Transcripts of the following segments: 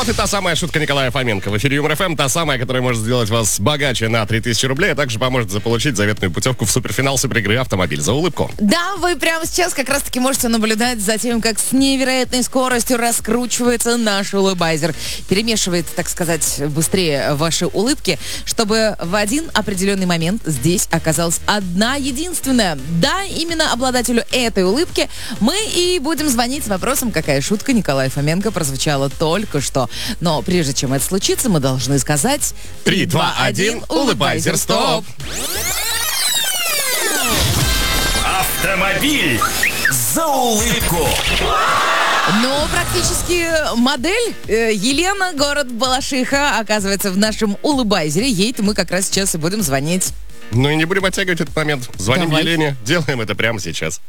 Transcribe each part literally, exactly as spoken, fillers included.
Вот и та самая шутка Николая Фоменко. В эфире Юмор ФМ, та самая, которая может сделать вас богаче на три тысячи рублей, а также поможет заполучить заветную путевку в суперфинал суперигры «Автомобиль за улыбку». Да, вы прямо сейчас как раз-таки можете наблюдать за тем, как с невероятной скоростью раскручивается наш улыбайзер. Перемешивает, так сказать, быстрее ваши улыбки, чтобы в один определенный момент здесь оказалась одна единственная. Да, именно обладателю этой улыбки мы и будем звонить с вопросом, какая шутка Николая Фоменко прозвучала только что. Но прежде чем это случится, мы должны сказать... три, два, один, улыбайзер, стоп! Автомобиль за улыбку. Ну, практически модель. Э, Елена, город Балашиха, оказывается в нашем улыбайзере. Ей-то мы как раз сейчас и будем звонить. Ну и не будем оттягивать этот момент. Звоним Давай. Елене, делаем это прямо сейчас.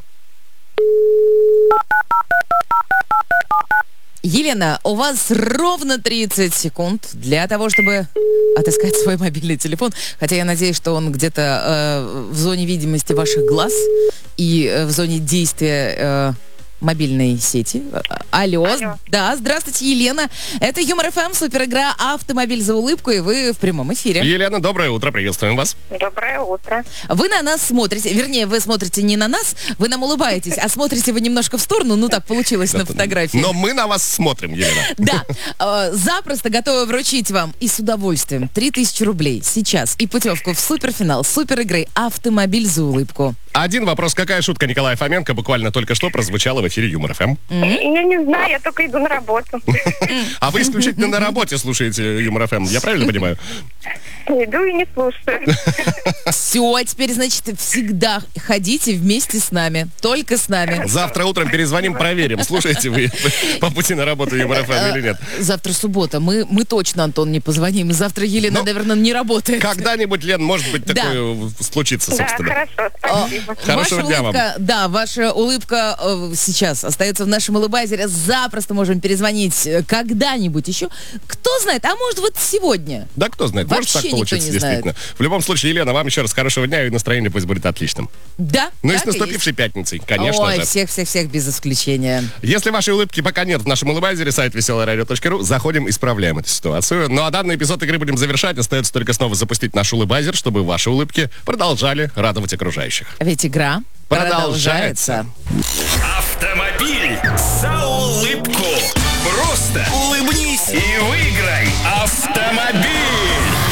Елена, у вас ровно тридцать секунд для того, чтобы отыскать свой мобильный телефон. Хотя я надеюсь, что он где-то э, в зоне видимости ваших глаз и э, в зоне действия э, мобильной сети. Алло. Алло. Да, здравствуйте, Елена. Это Юмор ФМ, суперигра «Автомобиль за улыбку», и вы в прямом эфире. Елена, доброе утро, приветствуем вас. Доброе утро. Вы на нас смотрите, вернее, вы смотрите не на нас, вы нам улыбаетесь, а смотрите вы немножко в сторону, ну так получилось на фотографии. Но мы на вас смотрим, Елена. Да, э, запросто готовы вручить вам и с удовольствием три тысячи рублей сейчас и путевку в суперфинал суперигры «Автомобиль за улыбку». Один вопрос. Какая шутка Николая Фоменко буквально только что прозвучала в эфире Юмор ФМ? Я не знаю, я только иду на работу. А вы исключительно на работе слушаете Юмор ФМ, я правильно понимаю? Иду и не слушаю. Все, теперь, значит, всегда ходите вместе с нами, только с нами. Завтра утром перезвоним, проверим, слушаете вы по пути на работу Юмор ФМ или нет. Завтра суббота, мы, мы точно, Антон, не позвоним. Завтра Елена, Ну, наверное, не работает. Когда-нибудь, Лен, может быть, Да. такое случится, Да, собственно. хорошо, спасибо. Хорошего Ваша дня вам. улыбка, да, ваша улыбка э, сейчас остается в нашем улыбайзере. Запросто можем перезвонить э, когда-нибудь еще. Кто знает, а может вот сегодня. Да, кто знает, может Вообще так никто получится, не знает. действительно. В любом случае, Елена, вам еще раз хорошего дня, и настроение пусть будет отличным. Да. Ну и так с наступившей пятницей, конечно Ой, же. всех-всех-всех без исключения. Если вашей улыбки пока нет в нашем улыбайзере, сайт веселое радио точка ру, заходим, исправляем эту ситуацию. Ну а данный эпизод игры будем завершать. Остается только снова запустить наш улыбайзер, чтобы ваши улыбки продолжали радовать окружающих. Ведь игра Продолжается. продолжается. Автомобиль за улыбку. Просто улыбнись и выиграй автомобиль.